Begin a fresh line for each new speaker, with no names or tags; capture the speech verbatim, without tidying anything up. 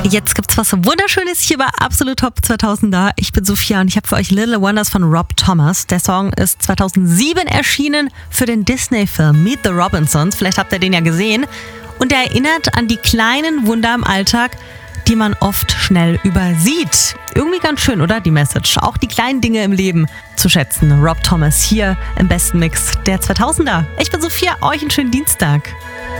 Jetzt gibt's was Wunderschönes hier bei Absolut Top zweitausender. Ich bin Sophia und ich habe für euch Little Wonders von Rob Thomas. Der Song ist zweitausendsieben erschienen für den Disney-Film Meet the Robinsons. Vielleicht habt ihr den ja gesehen. Und er erinnert an die kleinen Wunder im Alltag, die man oft schnell übersieht. Irgendwie ganz schön, oder? Die Message. Auch die kleinen Dinge im Leben zu schätzen. Rob Thomas hier im besten Mix der zweitausender. Ich bin Sophia, euch einen schönen Dienstag.